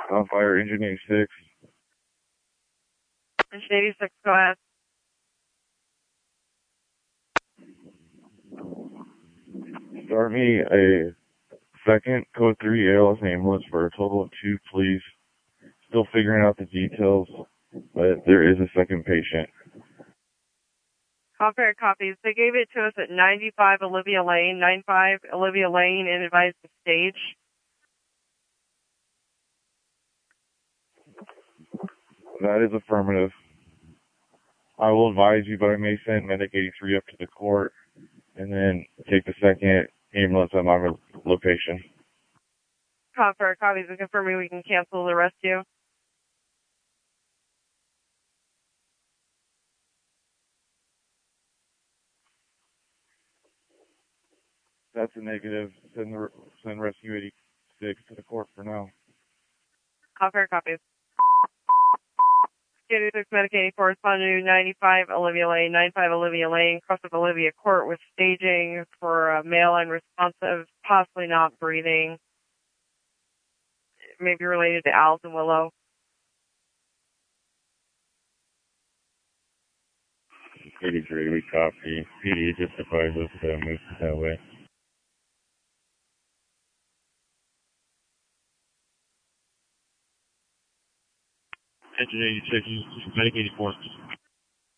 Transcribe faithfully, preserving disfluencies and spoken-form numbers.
On fire, engine eighty-six. Engine eighty-six, go ahead. Start me a second code three A L S ambulance for a total of two, please. Still figuring out the details, but there is a second patient. Compare copies. They gave it to us at ninety-five Olivia Lane, ninety-five Olivia Lane, and advised the stage. That is affirmative. I will advise you, but I may send Medic eighty-three up to the court and then take the second ambulance at my location. Compare copies and confirming we can cancel the rescue. That's a negative. Send the send rescue eighty-six to the court for now. Compare copies. eighty-six Medic eighty-four responding to ninety-five Olivia Lane, ninety-five Olivia Lane, cross of Olivia Court with staging for a male unresponsive, possibly not breathing. Maybe related to Al's and Willow. eighty-three, we copy. P D just advised us to move that way. Engine eighty-six, Medic eighty-four.